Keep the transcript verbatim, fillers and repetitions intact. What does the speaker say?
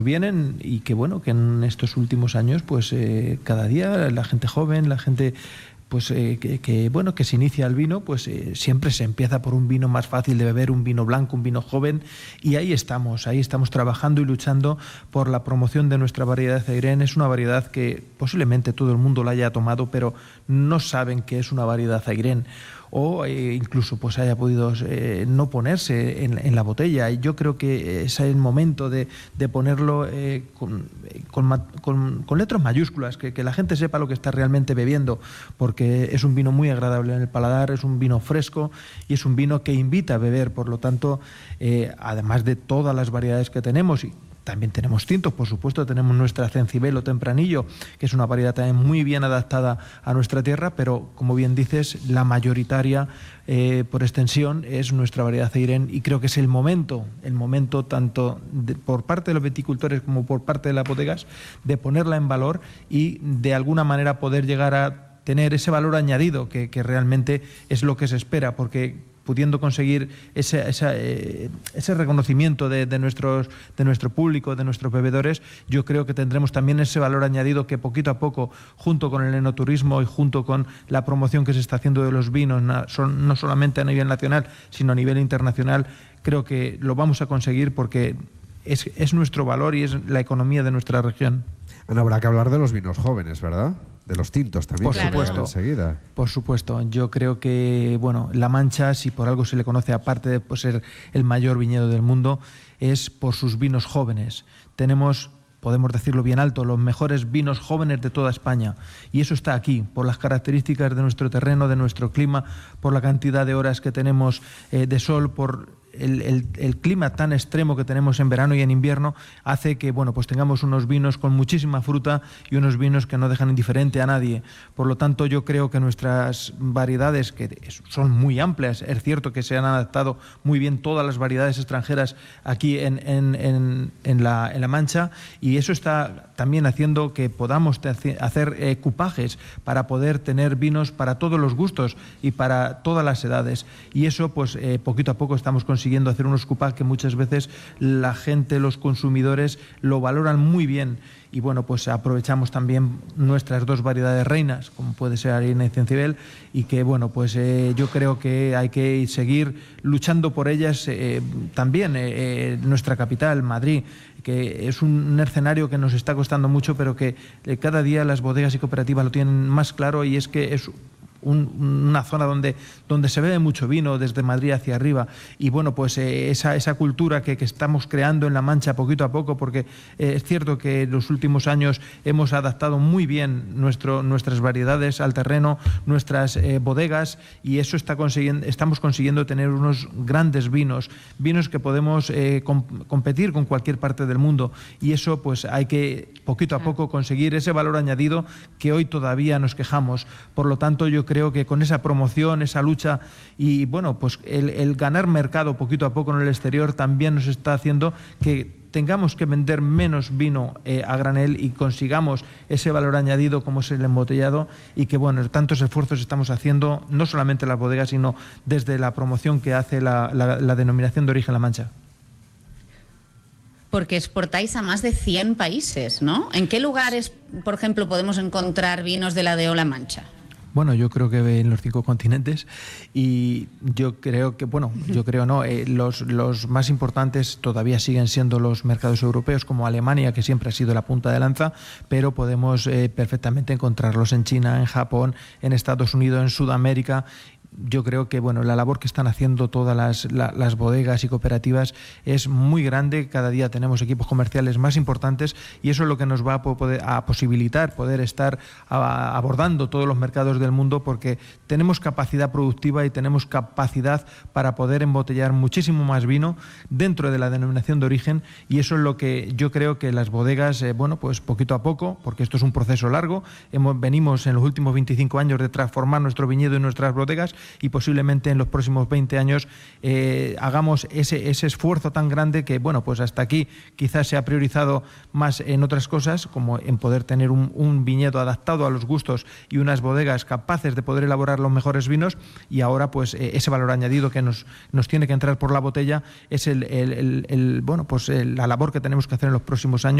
vienen y que bueno, que en estos últimos años pues eh, cada día la gente joven, la gente pues eh, que, que bueno que se inicia el vino, pues eh, siempre se empieza por un vino más fácil de beber, un vino blanco, un vino joven, y ahí estamos, ahí estamos trabajando y luchando por la promoción de nuestra variedad Ayren. Es una variedad que posiblemente todo el mundo la haya tomado, pero no saben que es una variedad Ayren, o eh, incluso pues haya podido eh, no ponerse en, en la botella. Y yo creo que es el momento de, de ponerlo eh, con, con, con, con letras mayúsculas, que, que la gente sepa lo que está realmente bebiendo, porque es un vino muy agradable en el paladar, es un vino fresco y es un vino que invita a beber. Por lo tanto, eh, además de todas las variedades que tenemos, y también tenemos tintos, por supuesto, tenemos nuestra Cencibelo Tempranillo, que es una variedad también muy bien adaptada a nuestra tierra, pero como bien dices, la mayoritaria eh, por extensión es nuestra variedad Ayren, y creo que es el momento, el momento tanto de, por parte de los viticultores como por parte de las bodegas, de ponerla en valor y de alguna manera poder llegar a tener ese valor añadido que, que realmente es lo que se espera, porque pudiendo conseguir ese, esa, eh, ese reconocimiento de, de, nuestros, de nuestro público, de nuestros bebedores, yo creo que tendremos también ese valor añadido que poquito a poco, junto con el enoturismo y junto con la promoción que se está haciendo de los vinos, na, son, no solamente a nivel nacional, sino a nivel internacional, creo que lo vamos a conseguir porque es, es nuestro valor y es la economía de nuestra región. Ana, habrá que hablar de los vinos jóvenes, ¿verdad? De los tintos también. Por supuesto. Enseguida. Por supuesto. Yo creo que, bueno, La Mancha, si por algo se le conoce, aparte de pues, ser el mayor viñedo del mundo, es por sus vinos jóvenes. Tenemos, podemos decirlo bien alto, los mejores vinos jóvenes de toda España. Y eso está aquí, por las características de nuestro terreno, de nuestro clima, por la cantidad de horas que tenemos eh, de sol, por El, el, el clima tan extremo que tenemos en verano y en invierno, hace que bueno, pues tengamos unos vinos con muchísima fruta y unos vinos que no dejan indiferente a nadie. Por lo tanto, yo creo que nuestras variedades, que son muy amplias, es cierto que se han adaptado muy bien todas las variedades extranjeras aquí en, en, en, en, la, en La Mancha, y eso está también haciendo que podamos hacer eh, cupajes para poder tener vinos para todos los gustos y para todas las edades. Y eso, pues eh, poquito a poco estamos consiguiendo consiguiendo hacer unos cupajes que muchas veces la gente, los consumidores, lo valoran muy bien. Y bueno, pues aprovechamos también nuestras dos variedades reinas, como puede ser Ayren y Cencibel, y que bueno, pues eh, yo creo que hay que seguir luchando por ellas eh, también. Eh, nuestra capital, Madrid, que es un escenario que nos está costando mucho, pero que eh, cada día las bodegas y cooperativas lo tienen más claro, y es que es Un, una zona donde, donde se bebe mucho vino desde Madrid hacia arriba, y bueno, pues eh, esa, esa cultura que, que estamos creando en La Mancha poquito a poco, porque eh, es cierto que en los últimos años hemos adaptado muy bien nuestro, nuestras variedades al terreno, nuestras eh, bodegas, y eso está consiguiendo, estamos consiguiendo tener unos grandes vinos, vinos que podemos eh, com competir con cualquier parte del mundo, y eso pues hay que poquito a poco conseguir ese valor añadido que hoy todavía nos quejamos. Por lo tanto, yo creo que con esa promoción, esa lucha y bueno, pues el, el ganar mercado poquito a poco en el exterior también nos está haciendo que tengamos que vender menos vino eh, a granel y consigamos ese valor añadido como es el embotellado, y que bueno, tantos esfuerzos estamos haciendo, no solamente las bodegas, sino desde la promoción que hace la, la, la denominación de origen La Mancha. Porque exportáis a más de cien países, ¿no? ¿En qué lugares, por ejemplo, podemos encontrar vinos de la D O La Mancha? Bueno, yo creo que en los cinco continentes, y yo creo que, bueno, yo creo no, eh, los, los más importantes todavía siguen siendo los mercados europeos, como Alemania, que siempre ha sido la punta de lanza, pero podemos eh, perfectamente encontrarlos en China, en Japón, en Estados Unidos, en Sudamérica. Yo creo que bueno, la labor que están haciendo todas las, la, las bodegas y cooperativas es muy grande. Cada día tenemos equipos comerciales más importantes, y eso es lo que nos va a, poder, a posibilitar poder estar a, abordando todos los mercados del mundo, porque tenemos capacidad productiva y tenemos capacidad para poder embotellar muchísimo más vino dentro de la denominación de origen, y eso es lo que yo creo que las bodegas, eh, bueno, pues poquito a poco, porque esto es un proceso largo, hemos, venimos en los últimos veinticinco años de transformar nuestro viñedo y nuestras bodegas, y posiblemente en los próximos veinte años eh, hagamos ese, ese esfuerzo tan grande que, bueno, pues hasta aquí quizás se ha priorizado más en otras cosas, como en poder tener un, un viñedo adaptado a los gustos y unas bodegas capaces de poder elaborar los mejores vinos, y ahora pues eh, ese valor añadido que nos, nos tiene que entrar por la botella es el, el, el, el bueno, pues el, la labor que tenemos que hacer en los próximos años